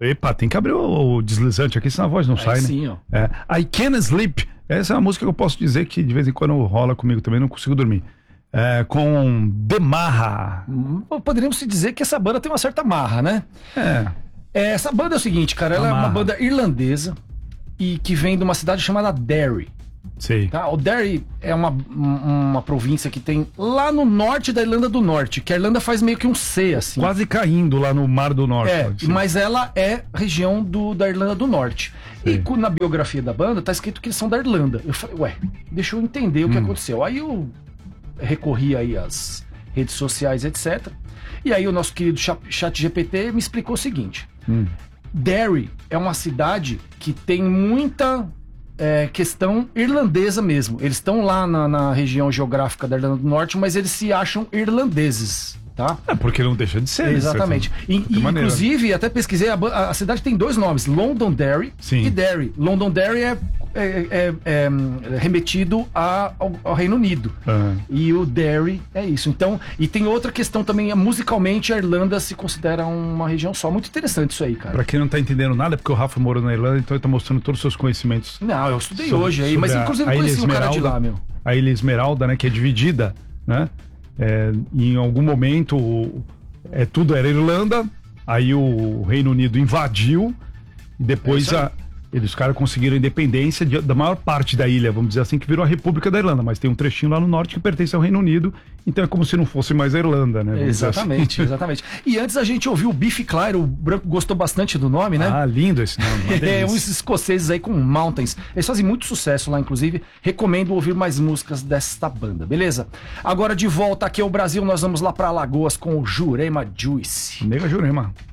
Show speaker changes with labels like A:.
A: Epa, tem que abrir o deslizante aqui, senão a voz não sai, né?
B: Sim, ó.
A: I Can't Sleep. Essa é uma música que eu posso dizer que de vez em quando rola comigo também, não consigo dormir. Com Demarra.
B: Poderíamos se dizer que essa banda tem uma certa marra, né? Essa banda é o seguinte, cara, ela é uma banda irlandesa e que vem de uma cidade chamada Derry.
A: Sei.
B: Tá? O Derry é uma província que tem lá no norte da Irlanda do Norte, que a Irlanda faz meio que um C, assim.
A: Quase caindo lá no Mar do Norte. Assim.
B: Mas ela é região da Irlanda do Norte. Sei. E na biografia da banda tá escrito que eles são da Irlanda. Eu falei, deixa eu entender o que aconteceu. Aí eu recorri aí às redes sociais, etc. E aí o nosso querido ChatGPT me explicou o seguinte. Derry é uma cidade que tem muita questão irlandesa mesmo. Eles estão lá na região geográfica da Irlanda do Norte, mas eles se acham irlandeses, tá?
A: Porque não deixa de ser.
B: Exatamente. Inclusive, até pesquisei, a cidade tem dois nomes, Londonderry e Derry. Londonderry é remetido ao Reino Unido. E o Derry é isso. Então, e tem outra questão também, musicalmente a Irlanda se considera uma região só. Muito interessante isso aí, cara.
A: Pra quem não tá entendendo nada, é porque o Rafa morou na Irlanda, então ele tá mostrando todos os seus conhecimentos.
B: Não, eu estudei hoje aí, mas inclusive eu conheci um cara de lá, meu.
A: A Ilha Esmeralda, né, que é dividida, né? Em algum momento tudo era Irlanda, aí o Reino Unido invadiu e depois os caras conseguiram a independência da maior parte da ilha, vamos dizer assim, que virou a República da Irlanda, mas tem um trechinho lá no norte que pertence ao Reino Unido, então é como se não fosse mais a Irlanda, né?
B: Exatamente,
A: assim.
B: exatamente. E antes a gente ouviu o Biff Clyro, o Branco gostou bastante do nome, né?
A: Lindo esse nome.
B: Uns escoceses aí com Mountains. Eles fazem muito sucesso lá, inclusive. Recomendo ouvir mais músicas desta banda, beleza? Agora de volta aqui ao Brasil, nós vamos lá para Alagoas com o Jurema Juice.
A: Nega Jurema.